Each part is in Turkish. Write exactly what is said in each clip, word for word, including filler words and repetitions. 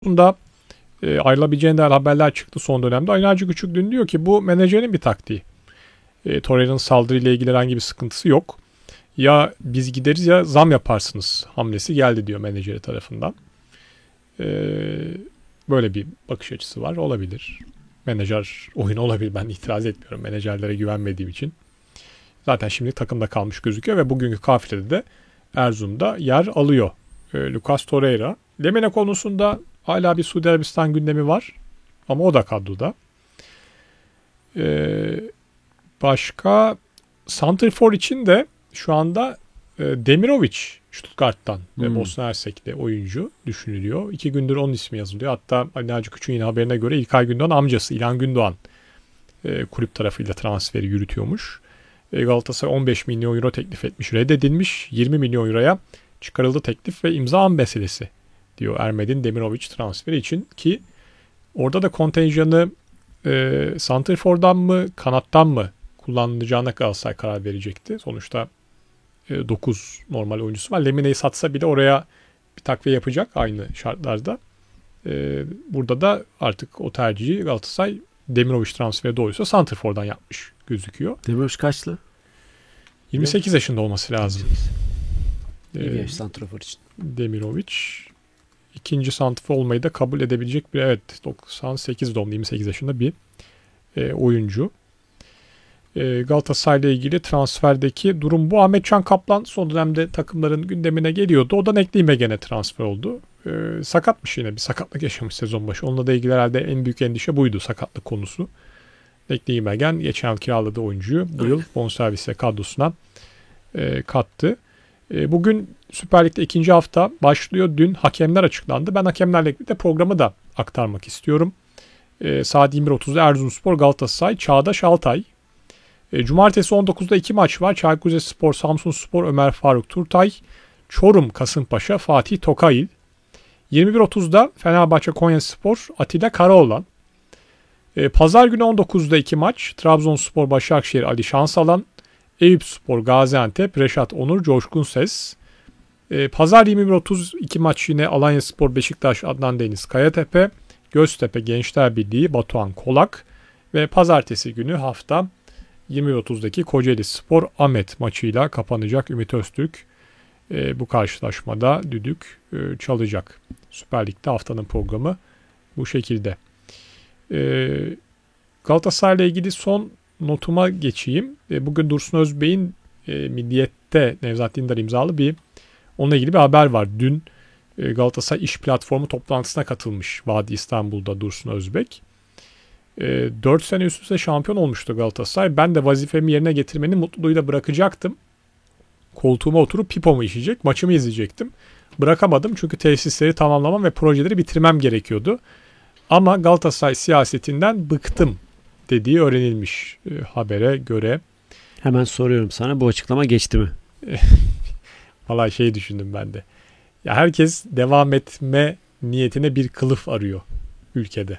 Bunda e, ayrılabileceğine dair haberler çıktı son dönemde. Ali Naci Küçük dün diyor ki bu menajerin bir taktiği. E, Torreira'nın saldırıyla ilgili herhangi bir sıkıntısı yok. Ya biz gideriz ya zam yaparsınız hamlesi geldi diyor menajeri tarafından. E, böyle bir bakış açısı var. Olabilir. Menajer oyunu olabilir. Ben itiraz etmiyorum menajerlere güvenmediğim için. Zaten şimdi takımda kalmış gözüküyor ve bugünkü kafilede de Erzurum'da yer alıyor. E, Lucas Torreira. Lemina konusunda hala bir Suudi Arabistan gündemi var. Ama o da kadroda. Ee, başka Santrfor için de şu anda e, Demirovic Stuttgart'tan Hmm. ve Bosna Hersek'te oyuncu düşünülüyor. İki gündür onun ismi yazılıyor. Hatta Ali Naci Küçük'ün yine haberine göre İlkay Gündoğan amcası İlhan Gündoğan e, kulüp tarafıyla transferi yürütüyormuş. E, Galatasaray on beş milyon euro teklif etmiş. Reddedilmiş. yirmi milyon euroya çıkarıldı teklif ve imza meselesi diyor Ermedin Demirovic transferi için ki orada da kontenjanı e, Santrfor'dan mı kanattan mı kullanılacağına Galatasaray karar verecekti. Sonuçta e, dokuz normal oyuncusu var. Lemine'yi satsa bile oraya bir takviye yapacak aynı şartlarda. E, burada da artık o tercihi Galatasaray Demirovic transferi doğruysa Santrfor'dan yapmış gözüküyor. Demirovic kaçlı? yirmi sekiz yaşında olması lazım. İyi E, genç santrafor için. Demirovic ikinci santrfor olmayı da kabul edebilecek bir evet doksan sekiz doğumlu yirmi sekiz yaşında bir e, oyuncu. E, Galatasaray ile ilgili transferdeki durum bu. Ahmet Can Kaplan son dönemde takımların gündemine geliyordu. O da Nekli gene transfer oldu. E, sakatmış yine bir sakatlık yaşamış sezon başı. Onunla da ilgili herhalde en büyük endişe buydu sakatlık konusu. Nekli İmegen geçen yıl kiraladığı oyuncuyu bu yıl bonservise kadrosuna e, kattı. E, bugün Süper Lig'de ikinci hafta başlıyor. Dün hakemler açıklandı. Ben hakemlerle birlikte programı da aktarmak istiyorum. E, saat yirmi bir otuzda Erzurumspor Galatasaray Çağdaş Altay. E, Cumartesi on dokuzda iki maç var. Çaykur Rizespor Samsunspor Ömer Faruk Turtay. Çorum Kasımpaşa Fatih Tokayil. yirmi bir otuzda Fenerbahçe Konyaspor Atilla Karaoğlan. E, Pazar günü on dokuzda iki maç. Trabzonspor Başakşehir Ali Şansalan. Eyüpspor Gaziantep Reşat Onur Coşkun Ses. Ee, Pazar yirmi bir otuz iki maç yine Alanyaspor Beşiktaş Adnan Deniz Kayatepe. Göztepe Gençler Birliği Batuhan Kolak. Ve pazartesi günü hafta yirmi bir otuzdaki Kocaeli Spor Ahmet maçıyla kapanacak. Ümit Öztürk e, bu karşılaşmada düdük e, çalacak. Süper Lig'de haftanın programı bu şekilde. E, Galatasaray ile ilgili son notuma geçeyim. E, bugün Dursun Özbey'in e, Milliyet'te Nevzat Dindar imzalı bir onunla ilgili bir haber var. Dün e, Galatasaray İş Platformu toplantısına katılmış Vadi İstanbul'da Dursun Özbek. E, dört sene üst üste şampiyon olmuştu Galatasaray. Ben de vazifemi yerine getirmenin mutluluğuyla bırakacaktım. Koltuğuma oturup pipomu içecek, maçımı izleyecektim. Bırakamadım çünkü tesisleri tamamlamam ve projeleri bitirmem gerekiyordu. Ama Galatasaray siyasetinden bıktım dediği öğrenilmiş e, habere göre. Hemen soruyorum sana, bu açıklama geçti mi? Vallahi şey düşündüm ben de. Ya herkes devam etme niyetine bir kılıf arıyor ülkede.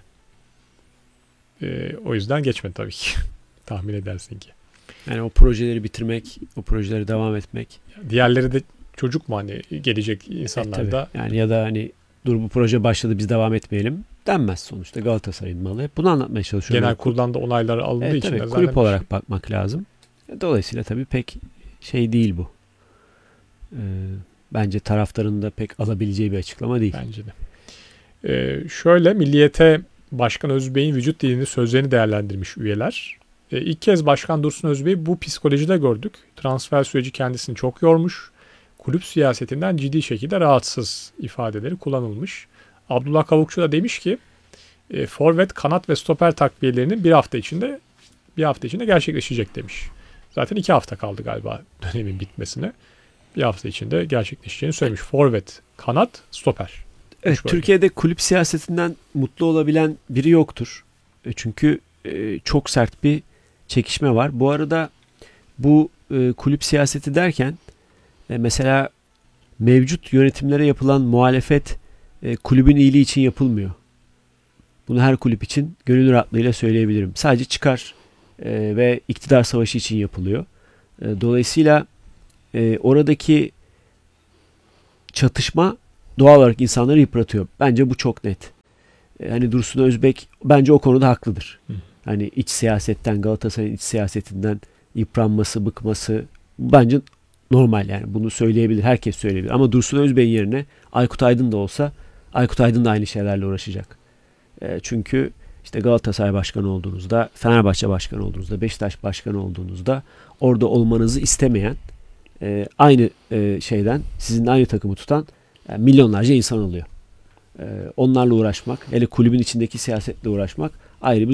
E, o yüzden geçmedi tabii ki. Tahmin edersin ki. Yani o projeleri bitirmek, o projeleri devam etmek. Diğerleri de çocuk mu hani gelecek insanlar e, da. Yani ya da hani dur bu proje başladı biz devam etmeyelim denmez sonuçta. Galatasaray'ın malı. Hep bunu anlatmaya çalışıyorum. Genel kuruldan da onaylar alındığı evet, için. tabii, de kulüp zaten olarak bakmak lazım. Dolayısıyla tabii pek şey değil bu. Ee, bence taraftarın da pek alabileceği bir açıklama değil. Bence de. Ee, şöyle Milliyet'e Başkan Özbey'in vücut dilini sözlerini değerlendirmiş üyeler. Ee, ilk kez Başkan Dursun Özbey'i bu psikolojide gördük. Transfer süreci kendisini çok yormuş. Kulüp siyasetinden ciddi şekilde rahatsız ifadeleri kullanılmış. Abdullah Kavukçu da demiş ki e, forvet, kanat ve stoper takviyelerinin bir hafta içinde bir hafta içinde gerçekleşecek demiş. Zaten iki hafta kaldı galiba dönemin bitmesine. Bir hafta içinde gerçekleşeceğini söylemiş. Forvet, kanat, stoper. Evet, Türkiye'de kulüp siyasetinden mutlu olabilen biri yoktur. E, çünkü e, çok sert bir çekişme var. Bu arada bu e, kulüp siyaseti derken e, mesela mevcut yönetimlere yapılan muhalefet e, kulübün iyiliği için yapılmıyor. Bunu her kulüp için gönül rahatlığıyla söyleyebilirim. Sadece çıkar e, ve iktidar savaşı için yapılıyor. E, dolayısıyla e, oradaki çatışma doğal olarak insanları yıpratıyor. Bence bu çok net. E, hani Dursun Özbek bence o konuda haklıdır. Hı. Hani iç siyasetten, Galatasaray'ın iç siyasetinden yıpranması, bıkması bence normal yani. Bunu söyleyebilir, herkes söyleyebilir. Ama Dursun Özbek'in yerine Aykut Aydın da olsa Aykut Aydın da aynı şeylerle uğraşacak. E, çünkü işte Galatasaray başkanı olduğunuzda, Fenerbahçe başkanı olduğunuzda, Beşiktaş başkanı olduğunuzda orada olmanızı istemeyen, e, aynı e, şeyden, sizinle aynı takımı tutan yani milyonlarca insan oluyor. E, onlarla uğraşmak, hele kulübün içindeki siyasetle uğraşmak ayrı bir